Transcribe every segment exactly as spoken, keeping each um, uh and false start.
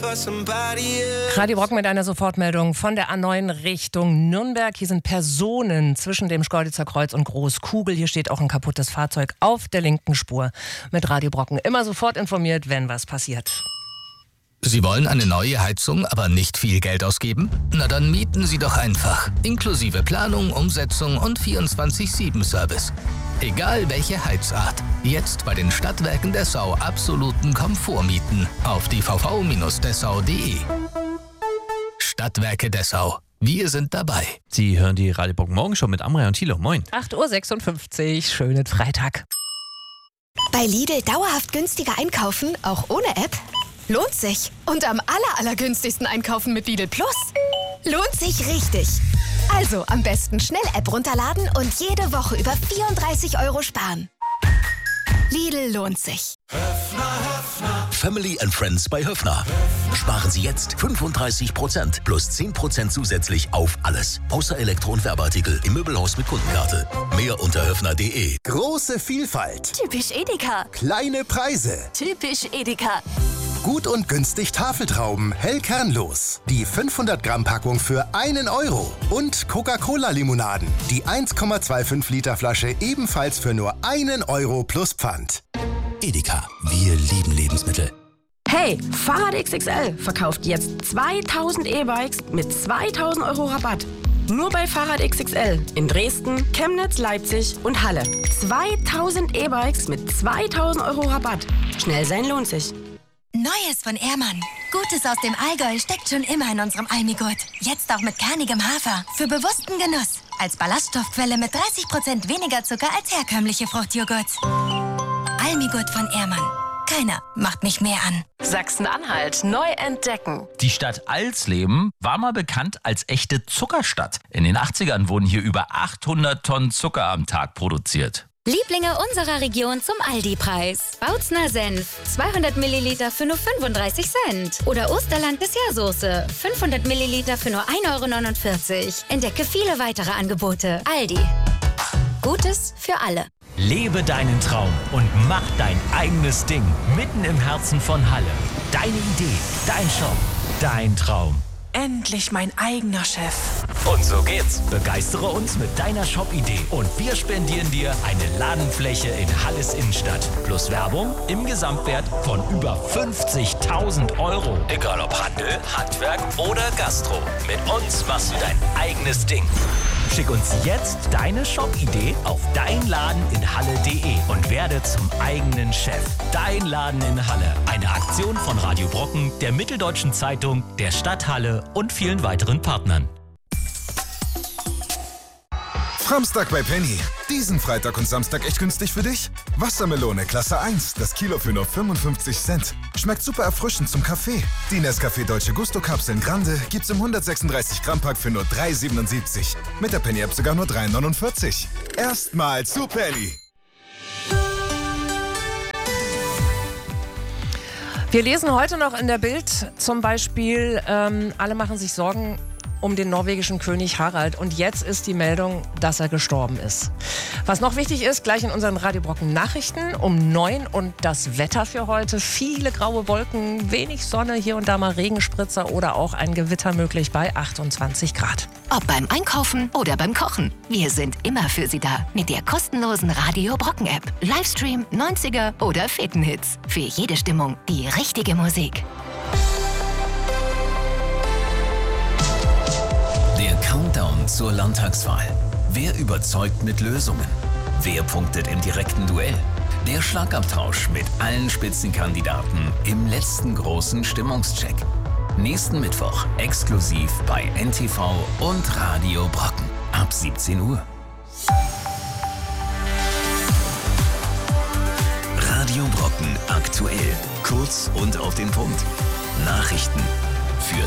Radio Brocken mit einer Sofortmeldung von der A neun Richtung Nürnberg. Hier sind Personen zwischen dem Schkeuditzer Kreuz und Großkugel. Hier steht auch ein kaputtes Fahrzeug auf der linken Spur. Mit Radio Brocken immer sofort informiert, wenn was passiert. Sie wollen eine neue Heizung, aber nicht viel Geld ausgeben? Na dann mieten Sie doch einfach. Inklusive Planung, Umsetzung und vierundzwanzig sieben Service. Egal welche Heizart. Jetzt bei den Stadtwerken Dessau absoluten Komfort mieten. Auf die v v Bindestrich dessau punkt de. Stadtwerke Dessau. Wir sind dabei. Sie hören die Radio Brocken Morgenshow mit Amrei und Thilo. Moin. acht Uhr sechsundfünfzig, schönen Freitag. Bei Lidl dauerhaft günstiger einkaufen, auch ohne App? Lohnt sich. Und am aller, allergünstigsten einkaufen mit Lidl Plus. Lohnt sich richtig. Also am besten schnell App runterladen und jede Woche über vierunddreißig Euro sparen. Lidl lohnt sich. Family and Friends bei Höfner. Sparen Sie jetzt fünfunddreißig Prozent plus zehn Prozent zusätzlich auf alles. Außer Elektro- und Werbeartikel im Möbelhaus mit Kundenkarte. Mehr unter höfner punkt de. Große Vielfalt. Typisch Edeka. Kleine Preise. Typisch Edeka. Gut und günstig Tafeltrauben, hell kernlos. Die fünfhundert Gramm Packung für einen Euro. Und Coca-Cola-Limonaden. Die eins Komma fünfundzwanzig Liter Flasche ebenfalls für nur einen Euro plus Pfand. Edeka. Wir lieben Lebensmittel. Hey, Fahrrad X X L verkauft jetzt zweitausend E-Bikes mit zweitausend Euro Rabatt. Nur bei Fahrrad X X L in Dresden, Chemnitz, Leipzig und Halle. zweitausend E-Bikes mit zweitausend Euro Rabatt. Schnell sein lohnt sich. Neues von Ehrmann. Gutes aus dem Allgäu steckt schon immer in unserem Almigurt. Jetzt auch mit kernigem Hafer. Für bewussten Genuss. Als Ballaststoffquelle mit dreißig Prozent weniger Zucker als herkömmliche Fruchtjoghurts. Almigurt von Ehrmann. Keiner macht mich mehr an. Sachsen-Anhalt neu entdecken. Die Stadt Alsleben war mal bekannt als echte Zuckerstadt. In den achtzigern wurden hier über achthundert Tonnen Zucker am Tag produziert. Lieblinge unserer Region zum Aldi-Preis. Bautzner Senf, zweihundert Milliliter für nur fünfunddreißig Cent. Oder Osterland Dessertsoße, fünfhundert Milliliter für nur ein Euro neunundvierzig. Entdecke viele weitere Angebote. Aldi. Gutes für alle. Lebe deinen Traum und mach dein eigenes Ding. Mitten im Herzen von Halle. Deine Idee, dein Shop, dein Traum. Endlich mein eigener Chef. Und so geht's. Begeistere uns mit deiner Shop-Idee und wir spendieren dir eine Ladenfläche in Halles Innenstadt. Plus Werbung im Gesamtwert von über fünfzigtausend Euro. Egal ob Handel, Handwerk oder Gastro. Mit uns machst du dein eigenes Ding. Schick uns jetzt deine Shop-Idee auf deinladeninhalle punkt de und werde zum eigenen Chef. Dein Laden in Halle. Eine Aktion von Radio Brocken, der Mitteldeutschen Zeitung, der Stadt Halle und vielen weiteren Partnern. Samstag bei Penny. Diesen Freitag und Samstag echt günstig für dich? Wassermelone Klasse eins, das Kilo für nur fünfundfünfzig Cent. Schmeckt super erfrischend zum Kaffee. Die Nescafé Dolce Gusto Kapseln Grande gibt's im hundertsechsunddreißig Gramm Pack für nur drei Euro siebenundsiebzig. Mit der Penny App sogar nur drei Euro neunundvierzig. Erstmal zu Penny. Wir lesen heute noch in der Bild zum Beispiel, ähm, alle machen sich Sorgen um den norwegischen König Harald. Und jetzt ist die Meldung, dass er gestorben ist. Was noch wichtig ist, gleich in unseren Radio Brocken Nachrichten um neun und das Wetter für heute. Viele graue Wolken, wenig Sonne, hier und da mal Regenspritzer oder auch ein Gewitter möglich bei achtundzwanzig Grad. Ob beim Einkaufen oder beim Kochen, wir sind immer für Sie da. Mit der kostenlosen Radio Brocken App. Livestream, neunziger oder Fetenhits. Für jede Stimmung die richtige Musik. Der Countdown zur Landtagswahl. Wer überzeugt mit Lösungen? Wer punktet im direkten Duell? Der Schlagabtausch mit allen Spitzenkandidaten im letzten großen Stimmungscheck. Nächsten Mittwoch exklusiv bei N T V und Radio Brocken ab siebzehn Uhr. Radio Brocken aktuell. Kurz und auf den Punkt. Nachrichten für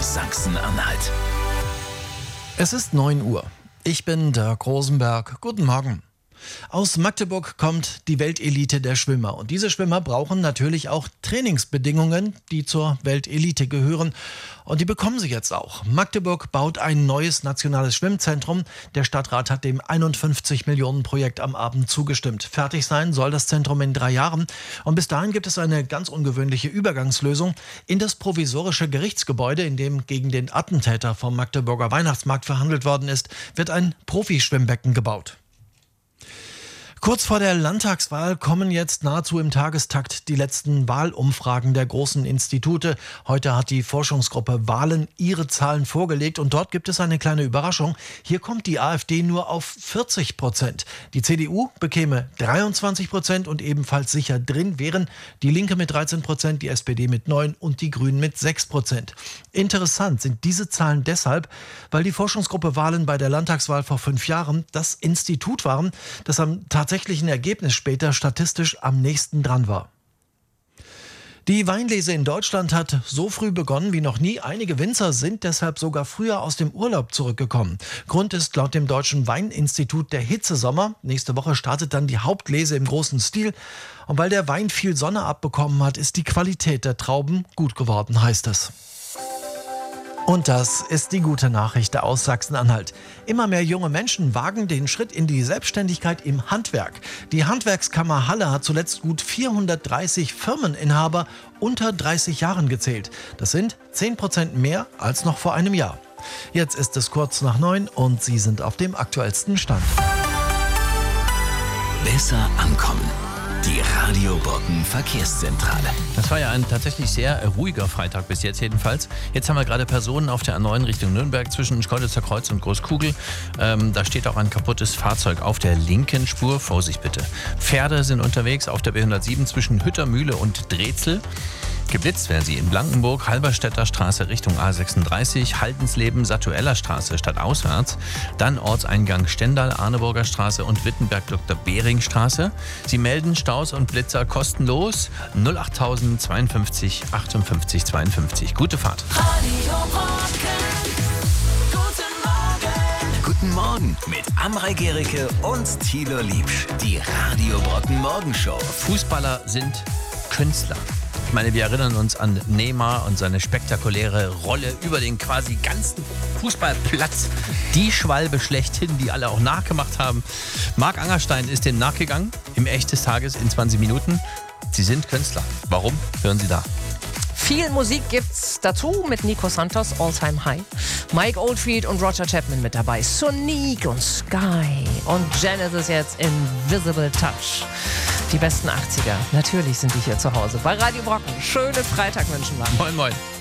Sachsen-Anhalt. Es ist neun Uhr. Ich bin Dirk Rosenberg. Guten Morgen. Aus Magdeburg kommt die Weltelite der Schwimmer. Und diese Schwimmer brauchen natürlich auch Trainingsbedingungen, die zur Weltelite gehören. Und die bekommen sie jetzt auch. Magdeburg baut ein neues nationales Schwimmzentrum. Der Stadtrat hat dem einundfünfzig Millionen Projekt am Abend zugestimmt. Fertig sein soll das Zentrum in drei Jahren. Und bis dahin gibt es eine ganz ungewöhnliche Übergangslösung. In das provisorische Gerichtsgebäude, in dem gegen den Attentäter vom Magdeburger Weihnachtsmarkt verhandelt worden ist, wird ein Profischwimmbecken gebaut. Kurz vor der Landtagswahl kommen jetzt nahezu im Tagestakt die letzten Wahlumfragen der großen Institute. Heute hat die Forschungsgruppe Wahlen ihre Zahlen vorgelegt und dort gibt es eine kleine Überraschung. Hier kommt die AfD nur auf vierzig Prozent. Die C D U bekäme dreiundzwanzig Prozent und ebenfalls sicher drin wären die Linke mit dreizehn Prozent, die S P D mit neun und die Grünen mit sechs Prozent. Interessant sind diese Zahlen deshalb, weil die Forschungsgruppe Wahlen bei der Landtagswahl vor fünf Jahren das Institut waren, das am tatsächlichen Ergebnis später statistisch am nächsten dran war. Die Weinlese in Deutschland hat so früh begonnen wie noch nie. Einige Winzer sind deshalb sogar früher aus dem Urlaub zurückgekommen. Grund ist laut dem Deutschen Weininstitut der Hitzesommer. Nächste Woche startet dann die Hauptlese im großen Stil. Und weil der Wein viel Sonne abbekommen hat, ist die Qualität der Trauben gut geworden, heißt es. Und das ist die gute Nachricht aus Sachsen-Anhalt. Immer mehr junge Menschen wagen den Schritt in die Selbstständigkeit im Handwerk. Die Handwerkskammer Halle hat zuletzt gut vierhundertdreißig Firmeninhaber unter dreißig Jahren gezählt. Das sind zehn Prozent mehr als noch vor einem Jahr. Jetzt ist es kurz nach neun und Sie sind auf dem aktuellsten Stand. Besser ankommen. Die Radio Brocken Verkehrszentrale. Das war ja ein tatsächlich sehr ruhiger Freitag bis jetzt jedenfalls. Jetzt haben wir gerade Personen auf der A neun Richtung Nürnberg zwischen Schkeuditzer Kreuz und Großkugel. Ähm, da steht auch ein kaputtes Fahrzeug auf der linken Spur. Vorsicht bitte. Pferde sind unterwegs auf der B hundertsieben zwischen Hüttermühle und Drezel. Geblitzt werden sie in Blankenburg, Halberstädter Straße Richtung A sechsunddreißig, Haldensleben, Satueller Straße stadtauswärts, dann Ortseingang Stendal, Arneburger Straße und Wittenberg Doktor Behring Straße. Sie melden Staus und Blitzer kostenlos null acht zweiundfünfzig achtundfünfzig zweiundfünfzig. Gute Fahrt. Radio Brocken. Guten Morgen. Guten Morgen mit Amrei Gericke und Thilo Liebsch. Die Radio Brocken Morgenshow. Fußballer sind Künstler. Ich meine, wir erinnern uns an Neymar und seine spektakuläre Rolle über den quasi ganzen Fußballplatz. Die Schwalbe schlechthin, die alle auch nachgemacht haben. Marc Angerstein ist dem nachgegangen, im Echt des Tages in zwanzig Minuten. Sie sind Künstler. Warum? Hören Sie da. Viel Musik gibt's dazu mit Nico Santos, All Time High, Mike Oldfield und Roger Chapman mit dabei, Sonic und Sky und Genesis jetzt Invisible Touch. Die besten achtziger, natürlich sind die hier zu Hause bei Radio Brocken. Schöne Freitag wünschen wir. Moin, moin.